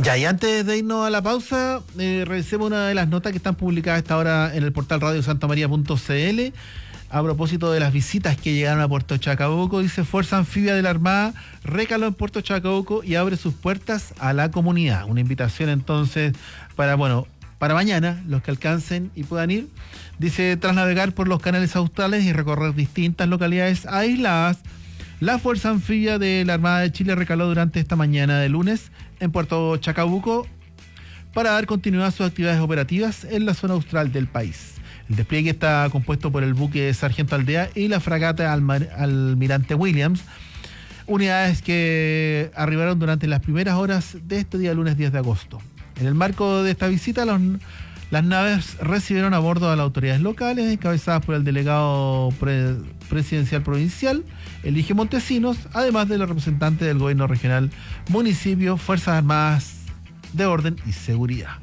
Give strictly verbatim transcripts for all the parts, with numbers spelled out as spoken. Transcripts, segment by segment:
Ya, y antes de irnos a la pausa, eh, revisemos una de las notas que están publicadas a esta hora en el portal radio santamaria punto c l. A propósito de las visitas que llegaron a Puerto Chacabuco, dice: Fuerza Anfibia de la Armada recaló en Puerto Chacabuco y abre sus puertas a la comunidad. Una invitación entonces para, bueno, para mañana, los que alcancen y puedan ir. Dice: tras navegar por los canales australes y recorrer distintas localidades aisladas, la Fuerza Anfibia de la Armada de Chile recaló durante esta mañana de lunes en Puerto Chacabuco para dar continuidad a sus actividades operativas en la zona austral del país. El despliegue está compuesto por el buque Sargento Aldea y la fragata Almar- Almirante Williams, unidades que arribaron durante las primeras horas de este día lunes diez de agosto. En el marco de esta visita, los, las naves recibieron a bordo a las autoridades locales, encabezadas por el delegado pre- presidencial provincial, Elige Montesinos, además de los representantes del gobierno regional, municipio, Fuerzas Armadas de Orden y Seguridad.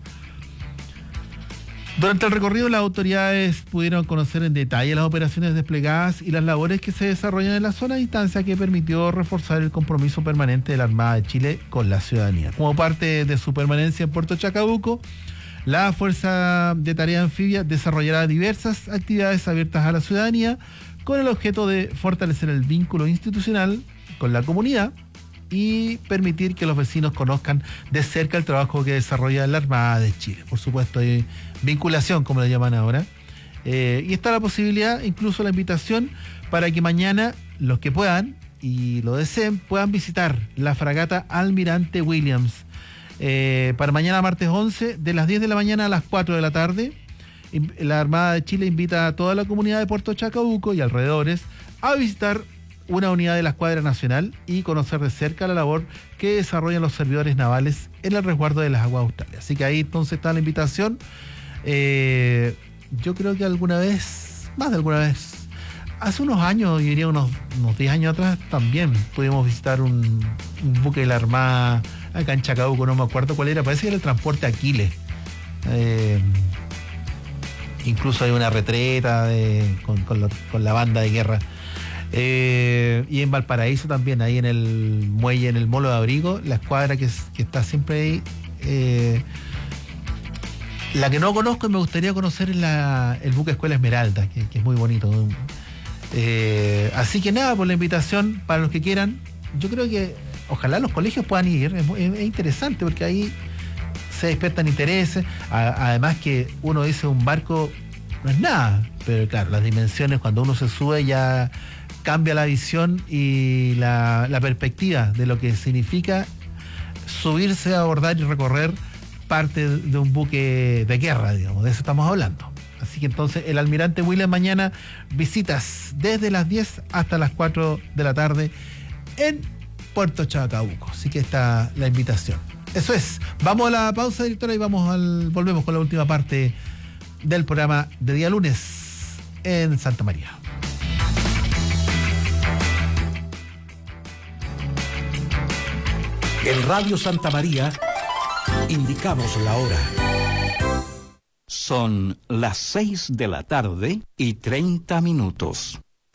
Durante el recorrido, las autoridades pudieron conocer en detalle las operaciones desplegadas y las labores que se desarrollan en la zona, instancia que permitió reforzar el compromiso permanente de la Armada de Chile con la ciudadanía. Como parte de su permanencia en Puerto Chacabuco, la Fuerza de Tarea Anfibia desarrollará diversas actividades abiertas a la ciudadanía con el objeto de fortalecer el vínculo institucional con la comunidad y permitir que los vecinos conozcan de cerca el trabajo que desarrolla la Armada de Chile. Por supuesto, hay vinculación, como le llaman ahora. Eh, y está la posibilidad, incluso la invitación, para que mañana los que puedan y lo deseen puedan visitar la fragata Almirante Williams. Eh, para mañana martes once, de las diez de la mañana a las cuatro de la tarde, la Armada de Chile invita a toda la comunidad de Puerto Chacabuco y alrededores a visitar una unidad de la Escuadra Nacional y conocer de cerca la labor que desarrollan los servidores navales en el resguardo de las aguas australes. Así que ahí entonces está la invitación. Eh, yo creo que alguna vez, más de alguna vez, hace unos años, yo diría unos, unos diez años atrás, también pudimos visitar un, un buque de la Armada acá en Chacabuco, no me acuerdo cuál era, parece que era el transporte Aquiles. Eh, incluso hay una retreta de, con, con, lo, con la banda de guerra. Eh, y en Valparaíso también, ahí en el muelle, en el Molo de Abrigo, la escuadra que, que está siempre ahí. Eh, la que no conozco y me gustaría conocer es la, el buque Escuela Esmeralda, que, que es muy bonito. Eh, así que nada, por la invitación para los que quieran. Yo creo que ojalá los colegios puedan ir, es, es, es interesante porque ahí se despiertan intereses. A, además que uno dice un barco no es nada, pero claro, las dimensiones cuando uno se sube ya cambia la visión y la, la perspectiva de lo que significa subirse a abordar y recorrer parte de un buque de guerra, digamos, de eso estamos hablando. Así que entonces el Almirante William mañana visitas desde las diez hasta las cuatro de la tarde en Puerto Chacabuco. Así que está la invitación. Eso es. Vamos a la pausa, directora, y vamos al, volvemos con la última parte del programa de día lunes en Santa María. En Radio Santa María indicamos la hora. Son las seis de la tarde y treinta minutos.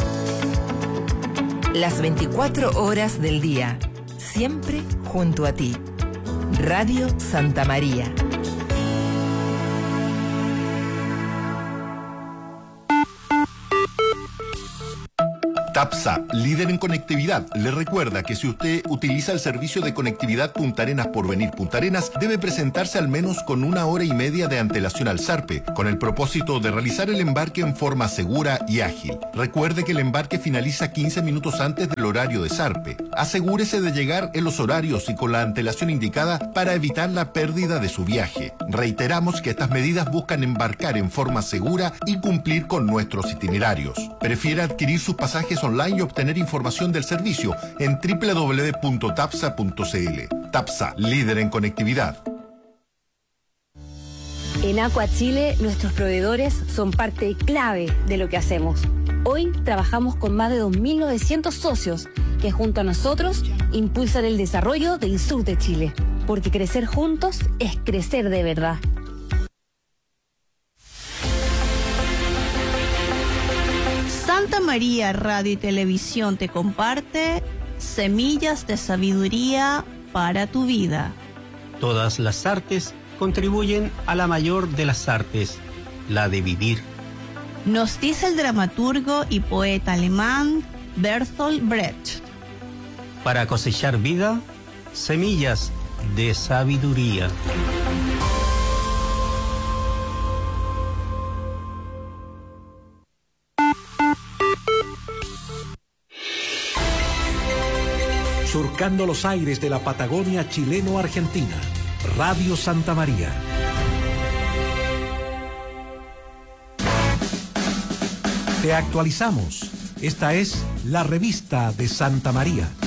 Las veinticuatro horas del día, siempre junto a ti. Radio Santa María. TAPSA, líder en conectividad, le recuerda que si usted utiliza el servicio de conectividad Punta Arenas por Venir Punta Arenas, debe presentarse al menos con una hora y media de antelación al ZARPE, con el propósito de realizar el embarque en forma segura y ágil. Recuerde que el embarque finaliza quince minutos antes del horario de ZARPE. Asegúrese de llegar en los horarios y con la antelación indicada para evitar la pérdida de su viaje. Reiteramos que estas medidas buscan embarcar en forma segura y cumplir con nuestros itinerarios. Prefiere adquirir sus pasajes online y obtener información del servicio en doble u doble u doble u punto tapsa punto c l. TAPSA, líder en conectividad. En Aqua Chile, nuestros proveedores son parte clave de lo que hacemos. Hoy trabajamos con más de dos mil novecientos socios que junto a nosotros impulsan el desarrollo del sur de Chile. Porque crecer juntos es crecer de verdad. Santa María Radio y Televisión te comparte Semillas de Sabiduría para tu Vida. Todas las artes contribuyen a la mayor de las artes, la de vivir. Nos dice el dramaturgo y poeta alemán Bertolt Brecht. Para cosechar vida, semillas de sabiduría. Surcando los aires de la Patagonia chileno-argentina. Radio Santa María. Te actualizamos. Esta es la revista de Santa María.